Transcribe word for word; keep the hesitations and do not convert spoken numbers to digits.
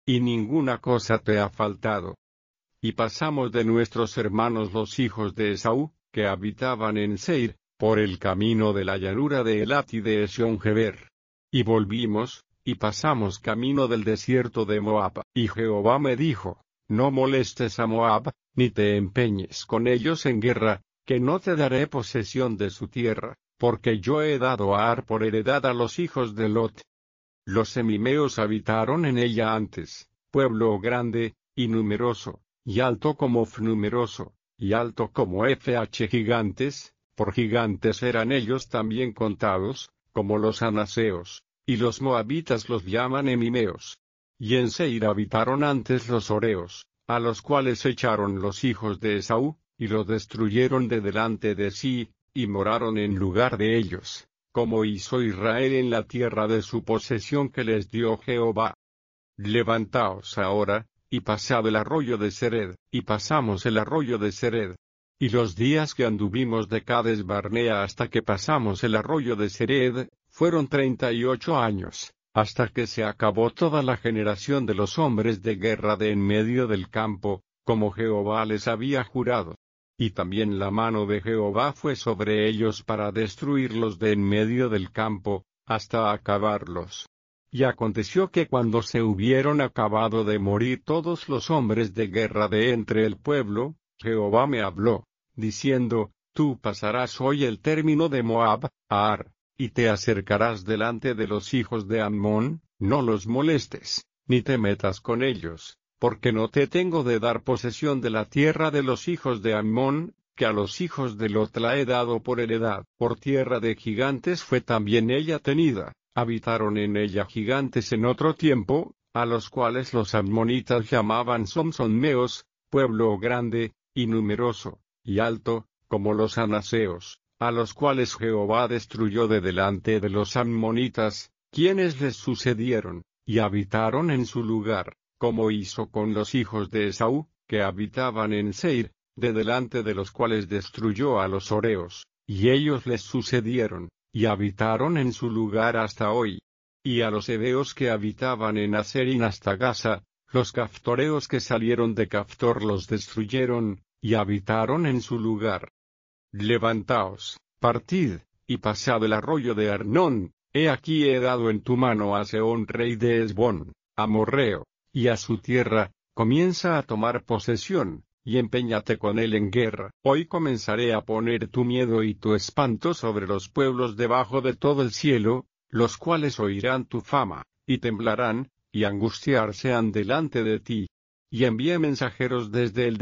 y ninguna cosa te ha faltado. Y pasamos de nuestros hermanos los hijos de Esaú, que habitaban en Seir, por el camino de la llanura de Elat y de Esion-Geber. Y volvimos, y pasamos camino del desierto de Moab. Y Jehová me dijo, no molestes a Moab, ni te empeñes con ellos en guerra, que no te daré posesión de su tierra, porque yo he dado a Ar por heredad a los hijos de Lot. Los semimeos habitaron en ella antes, pueblo grande, y numeroso, y alto como F numeroso, y alto como F H gigantes, por gigantes eran ellos también contados, como los anaseos, y los moabitas los llaman emimeos. Y en Seir habitaron antes los horeos, a los cuales echaron los hijos de Esaú, y los destruyeron de delante de sí, y moraron en lugar de ellos, como hizo Israel en la tierra de su posesión que les dio Jehová. Levantaos ahora, y pasad el arroyo de Sered, y pasamos el arroyo de Sered. Y los días que anduvimos de Cades Barnea hasta que pasamos el arroyo de Sered, fueron treinta y ocho años, hasta que se acabó toda la generación de los hombres de guerra de en medio del campo, como Jehová les había jurado. Y también la mano de Jehová fue sobre ellos para destruirlos de en medio del campo, hasta acabarlos. Y aconteció que cuando se hubieron acabado de morir todos los hombres de guerra de entre el pueblo, Jehová me habló, diciendo, tú pasarás hoy el término de Moab, a Ar, y te acercarás delante de los hijos de Ammón, no los molestes, ni te metas con ellos, porque no te tengo de dar posesión de la tierra de los hijos de Ammón, que a los hijos de Lot la he dado por heredad. Por tierra de gigantes fue también ella tenida, habitaron en ella gigantes en otro tiempo, a los cuales los ammonitas llamaban Somsonmeos, pueblo grande, y numeroso, y alto, como los anaseos, a los cuales Jehová destruyó de delante de los ammonitas, quienes les sucedieron, y habitaron en su lugar, como hizo con los hijos de Esaú, que habitaban en Seir, de delante de los cuales destruyó a los horeos, y ellos les sucedieron, y habitaron en su lugar hasta hoy. Y a los heveos que habitaban en Aserín hasta Gaza, los caftoreos que salieron de Caftor los destruyeron, y habitaron en su lugar. Levantaos, partid, y pasad el arroyo de Arnón, he aquí he dado en tu mano a Sehón rey de Hesbón, amorreo, y a su tierra, comienza a tomar posesión, y empeñate con él en guerra. Hoy comenzaré a poner tu miedo y tu espanto sobre los pueblos debajo de todo el cielo, los cuales oirán tu fama, y temblarán, y angustiarse han delante de ti. Y envié mensajeros desde el